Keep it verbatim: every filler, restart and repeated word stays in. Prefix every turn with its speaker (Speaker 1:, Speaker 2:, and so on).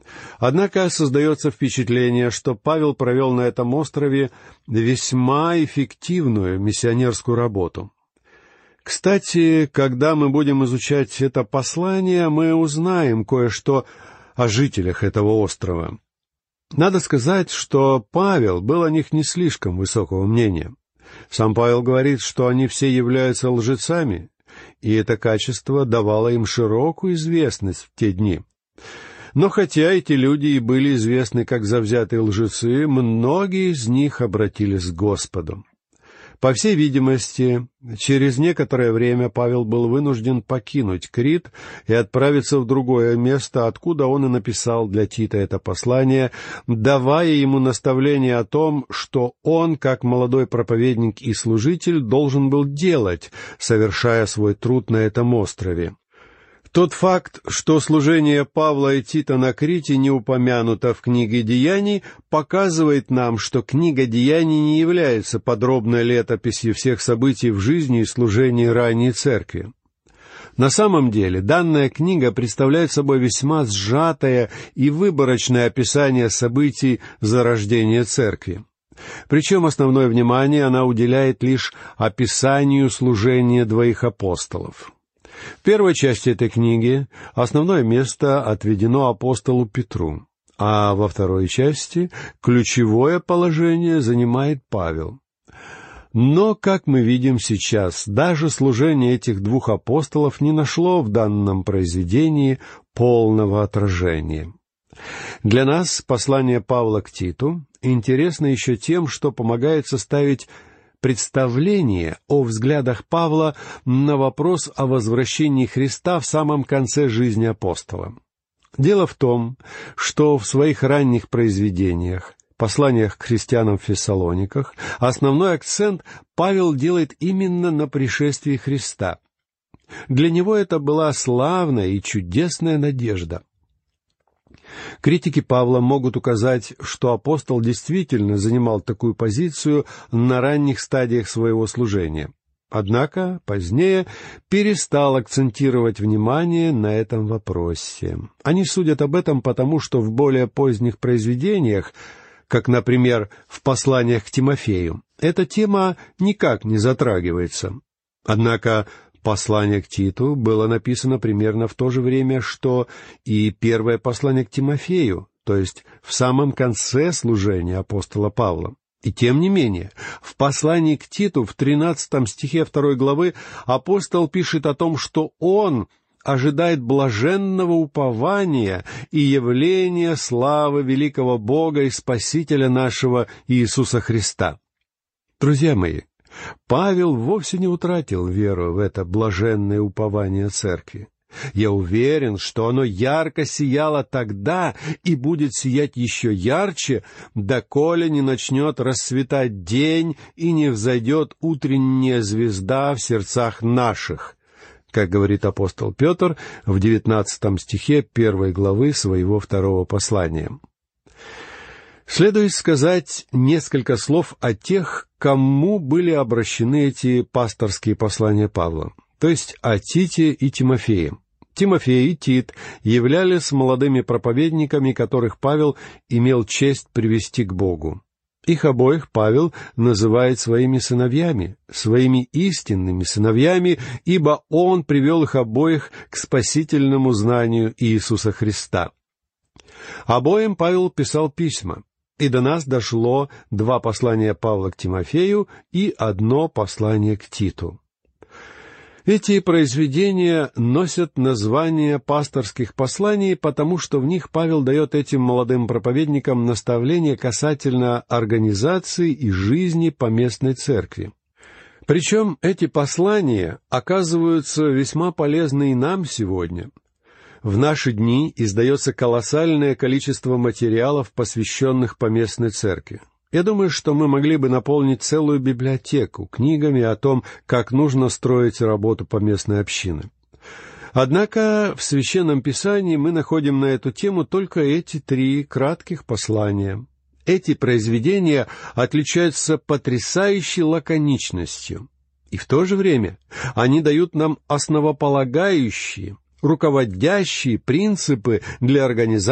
Speaker 1: Однако создается впечатление, что Павел провел на этом острове весьма эффективную миссионерскую работу. Кстати, когда мы будем изучать это послание, мы узнаем кое-что о жителях этого острова. Надо сказать, что Павел был о них не слишком высокого мнения. Сам Павел говорит, что они все являются лжецами, и это качество давало им широкую известность в те дни. Но хотя эти люди и были известны как завзятые лжецы, многие из них обратились к Господу. По всей видимости, через некоторое время Павел был вынужден покинуть Крит и отправиться в другое место, откуда он и написал для Тита это послание, давая ему наставление о том, что он, как молодой проповедник и служитель, должен был делать, совершая свой труд на этом острове. Тот факт, что служение Павла и Тита на Крите не упомянуто в книге Деяний, показывает нам, что книга Деяний не является подробной летописью всех событий в жизни и служении ранней церкви. На самом деле, данная книга представляет собой весьма сжатое и выборочное описание событий зарождения церкви. Причем основное внимание она уделяет лишь описанию служения двоих апостолов. В первой части этой книги основное место отведено апостолу Петру, а во второй части ключевое положение занимает Павел. Но, как мы видим сейчас, даже служение этих двух апостолов не нашло в данном произведении полного отражения. Для нас послание Павла к Титу интересно еще тем, что помогает составить представление о взглядах Павла на вопрос о возвращении Христа в самом конце жизни апостола. Дело в том, что в своих ранних произведениях, посланиях к христианам в Фессалониках, основной акцент Павел делает именно на пришествии Христа. Для него это была славная и чудесная надежда. Критики Павла могут указать, что апостол действительно занимал такую позицию на ранних стадиях своего служения. Однако позднее перестал акцентировать внимание на этом вопросе. Они судят об этом потому, что в более поздних произведениях, как, например, в посланиях к Тимофею, эта тема никак не затрагивается. Однако послание к Титу было написано примерно в то же время, что и первое послание к Тимофею, то есть в самом конце служения апостола Павла. И тем не менее, в послании к Титу в тринадцатом стихе второй главы апостол пишет о том, что он ожидает блаженного упования и явления славы великого Бога и Спасителя нашего Иисуса Христа. Друзья мои, Павел вовсе не утратил веру в это блаженное упование церкви. Я уверен, что оно ярко сияло тогда и будет сиять еще ярче, доколе не начнет расцветать день и не взойдет утренняя звезда в сердцах наших, как говорит апостол Петр в девятнадцатом стихе первой главы своего второго послания. Следует сказать несколько слов о тех, кому были обращены эти пасторские послания Павла, то есть о Тите и Тимофее. Тимофей и Тит являлись молодыми проповедниками, которых Павел имел честь привести к Богу. Их обоих Павел называет своими сыновьями, своими истинными сыновьями, ибо он привел их обоих к спасительному знанию Иисуса Христа. Обоим Павел писал письма, и до нас дошло два послания Павла к Тимофею и одно послание к Титу. Эти произведения носят название пасторских посланий, потому что в них Павел дает этим молодым проповедникам наставления касательно организации и жизни поместной церкви. Причем эти послания оказываются весьма полезны и нам сегодня. В наши дни издается колоссальное количество материалов, посвященных поместной церкви. Я думаю, что мы могли бы наполнить целую библиотеку книгами о том, как нужно строить работу поместной общины. Однако в Священном Писании мы находим на эту тему только эти три кратких послания. Эти произведения отличаются потрясающей лаконичностью, и в то же время они дают нам основополагающие, руководящие принципы для организации